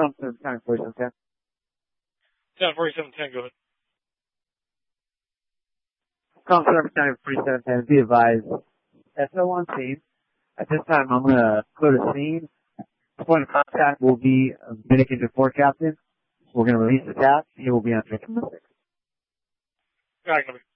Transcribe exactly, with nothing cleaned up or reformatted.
Thompson, ten forty-seven ten. ten forty-seven ten, go ahead. Thompson, ten forty-seven ten, be advised. S O on scene. At this time, I'm going to clear the scene. Point of contact will be Dominican four Captain. We're going to release the task. He will be on transmission. Got it,